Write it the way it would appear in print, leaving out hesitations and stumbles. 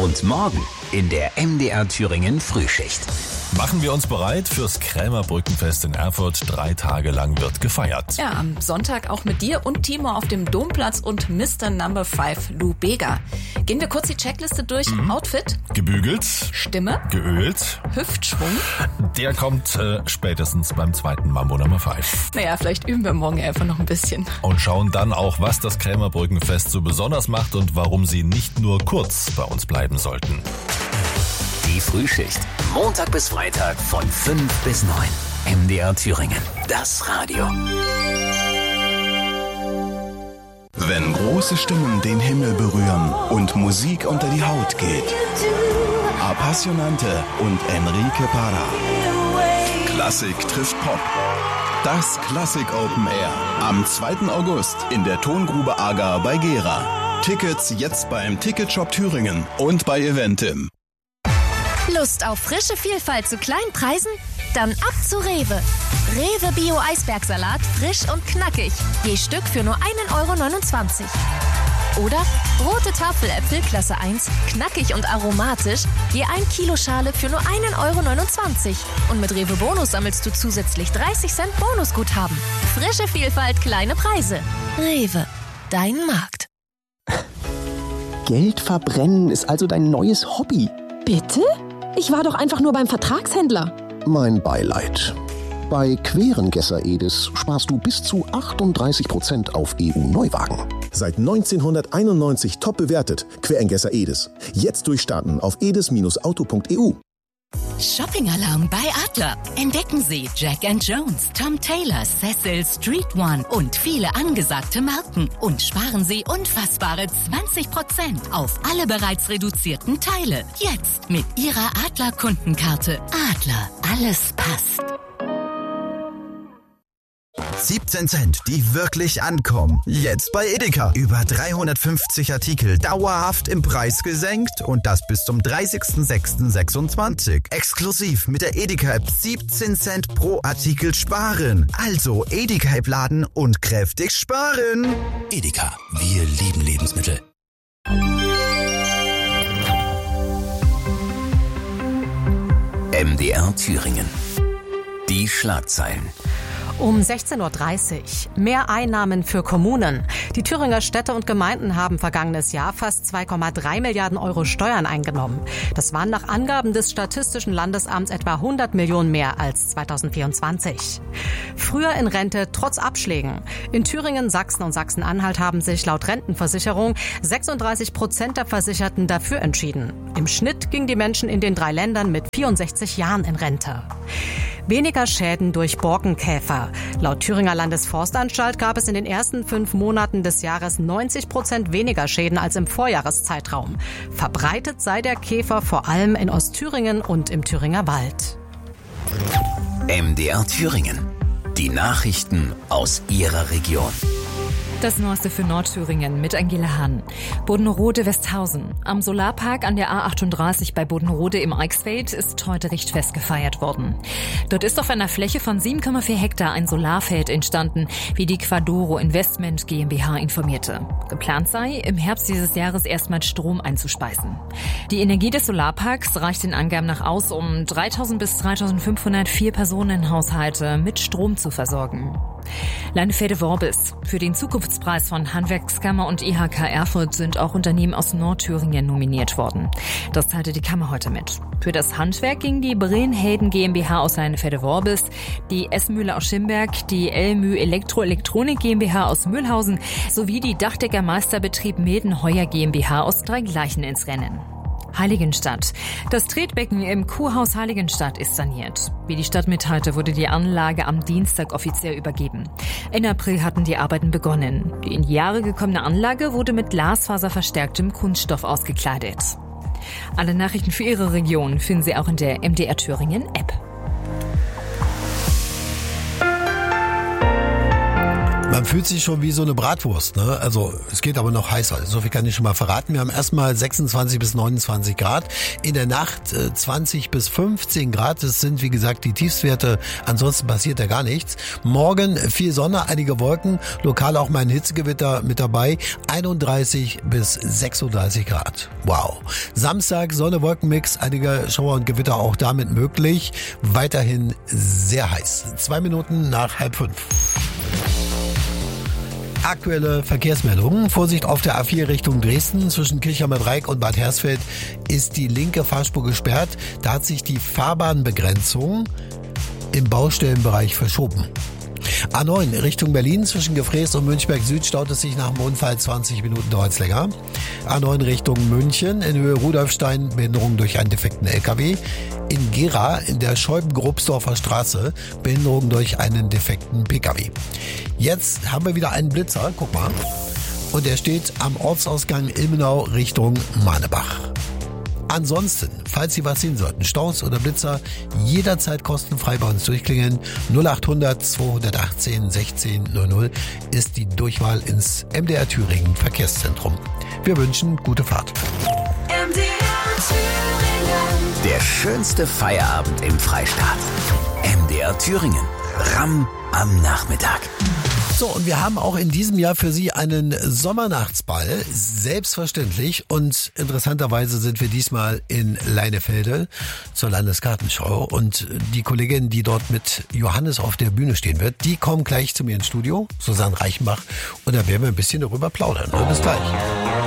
Und morgen in der MDR Thüringen Frühschicht. Machen wir uns bereit fürs Krämerbrückenfest in Erfurt. 3 Tage lang wird gefeiert. Ja, am Sonntag auch mit dir und Timo auf dem Domplatz und Mr. Number 5 Lou Bega. Gehen wir kurz die Checkliste durch. Outfit. Gebügelt. Stimme. Geölt. Hüftschwung. Der kommt spätestens beim 2. Mambo Nummer 5. Naja, vielleicht üben wir morgen einfach noch ein bisschen. Und schauen dann auch, was das Krämerbrückenfest so besonders macht und warum sie nicht nur kurz bei uns bleiben sollten. Die Frühschicht. Montag bis Freitag von 5 bis 9. MDR Thüringen. Das Radio. Wenn große Stimmen den Himmel berühren und Musik unter die Haut geht. Appassionante und Enrique Parra. Klassik trifft Pop. Das Klassik Open Air. Am 2. August in der Tongrube Agar bei Gera. Tickets jetzt beim Ticketshop Thüringen und bei Eventim. Lust auf frische Vielfalt zu kleinen Preisen? Dann ab zu Rewe. Rewe Bio Eisbergsalat, frisch und knackig. Je Stück für nur 1,29 €. Oder rote Tafeläpfel Klasse 1, knackig und aromatisch, je 1 Kilo Schale für nur 1,29 €. Und mit Rewe Bonus sammelst du zusätzlich 30 Cent Bonusguthaben. Frische Vielfalt, kleine Preise. Rewe, dein Markt. Geld verbrennen ist also dein neues Hobby. Bitte? Ich war doch einfach nur beim Vertragshändler. Mein Beileid. Bei Querengesser Edis sparst du bis zu 38% auf EU-Neuwagen. Seit 1991 top bewertet. Querengesser Edis. Jetzt durchstarten auf edis-auto.eu. Shopping-Alarm bei Adler. Entdecken Sie Jack & Jones, Tom Taylor, Cecil, Street One und viele angesagte Marken. Und sparen Sie unfassbare 20% auf alle bereits reduzierten Teile. Jetzt mit Ihrer Adler-Kundenkarte. Adler, alles passt. 17 Cent, die wirklich ankommen. Jetzt bei Edeka. Über 350 Artikel dauerhaft im Preis gesenkt und das bis zum 30.06.26. Exklusiv mit der Edeka-App 17 Cent pro Artikel sparen. Also Edeka-App laden und kräftig sparen. Edeka. Wir lieben Lebensmittel. MDR Thüringen. Die Schlagzeilen. Um 16:30 Uhr. Mehr Einnahmen für Kommunen. Die Thüringer Städte und Gemeinden haben vergangenes Jahr fast 2,3 Milliarden € Steuern eingenommen. Das waren nach Angaben des Statistischen Landesamts etwa 100 Millionen mehr als 2024. Früher in Rente trotz Abschlägen. In Thüringen, Sachsen und Sachsen-Anhalt haben sich laut Rentenversicherung 36% der Versicherten dafür entschieden. Im Schnitt gingen die Menschen in den 3 Ländern mit 64 Jahren in Rente. Weniger Schäden durch Borkenkäfer. Laut Thüringer Landesforstanstalt gab es in den ersten 5 Monaten des Jahres 90% weniger Schäden als im Vorjahreszeitraum. Verbreitet sei der Käfer vor allem in Ostthüringen und im Thüringer Wald. MDR Thüringen. Die Nachrichten aus Ihrer Region. Das Neueste für Nordthüringen mit Angela Hahn. Bodenrode-Westhausen. Am Solarpark an der A38 bei Bodenrode im Eichsfeld ist heute Richtfest gefeiert worden. Dort ist auf einer Fläche von 7,4 Hektar ein Solarfeld entstanden, wie die Quadoro Investment GmbH informierte. Geplant sei, im Herbst dieses Jahres erstmals Strom einzuspeisen. Die Energie des Solarparks reicht den Angaben nach aus, um 3.000 bis 3.500 Vier-Personen-Haushalte mit Strom zu versorgen. Leinefelde-Worbis. Für den Zukunftspreis von Handwerkskammer und IHK Erfurt sind auch Unternehmen aus Nordthüringen nominiert worden. Das teilte die Kammer heute mit. Für das Handwerk ging die Brennhelden GmbH aus Leinefelde-Worbis, die S-Mühle aus Schimberg, die Elmü Elektronik GmbH aus Mühlhausen sowie die Dachdeckermeisterbetrieb Mildenheuer GmbH aus Dreigleichen ins Rennen. Heiligenstadt. Das Tretbecken im Kurhaus Heiligenstadt ist saniert. Wie die Stadt mitteilte, wurde die Anlage am Dienstag offiziell übergeben. Ende April hatten die Arbeiten begonnen. Die in die Jahre gekommene Anlage wurde mit glasfaserverstärktem Kunststoff ausgekleidet. Alle Nachrichten für Ihre Region finden Sie auch in der MDR Thüringen App. Man fühlt sich schon wie so eine Bratwurst, ne? Also es geht aber noch heißer. So viel kann ich schon mal verraten. Wir haben erstmal 26 bis 29 Grad. In der Nacht 20 bis 15 Grad. Das sind, wie gesagt, die Tiefstwerte. Ansonsten passiert da gar nichts. Morgen viel Sonne, einige Wolken. Lokal auch mal ein Hitzegewitter mit dabei. 31 bis 36 Grad. Wow. Samstag Sonne-Wolkenmix. Einige Schauer und Gewitter auch damit möglich. Weiterhin sehr heiß. 2 Minuten nach 4:30. Aktuelle Verkehrsmeldungen. Vorsicht auf der A4 Richtung Dresden. Zwischen Kirchheimer Dreieck und Bad Hersfeld ist die linke Fahrspur gesperrt. Da hat sich die Fahrbahnbegrenzung im Baustellenbereich verschoben. A9 Richtung Berlin. Zwischen Gefrees und Münchberg Süd staut es sich nach dem Unfall. 20 Minuten dauert es länger. A9 Richtung München. In Höhe Rudolfstein Behinderung durch einen defekten LKW. In Gera in der Scheuben-Grobsdorfer Straße Behinderung durch einen defekten PKW. Jetzt haben wir wieder einen Blitzer. Guck mal. Und der steht am Ortsausgang Ilmenau Richtung Manebach. Ansonsten, falls Sie was sehen sollten, Staus oder Blitzer, jederzeit kostenfrei bei uns durchklingeln. 0800 218 1600 ist die Durchwahl ins MDR Thüringen Verkehrszentrum. Wir wünschen gute Fahrt. MDR Thüringen. Der schönste Feierabend im Freistaat. MDR Thüringen. Ramm am Nachmittag. So, und wir haben auch in diesem Jahr für Sie einen Sommernachtsball, selbstverständlich. Und interessanterweise sind wir diesmal in Leinefelde zur Landesgartenschau. Und die Kollegin, die dort mit Johannes auf der Bühne stehen wird, die kommen gleich zu mir ins Studio, Susanne Reichenbach. Und da werden wir ein bisschen darüber plaudern. Bis gleich.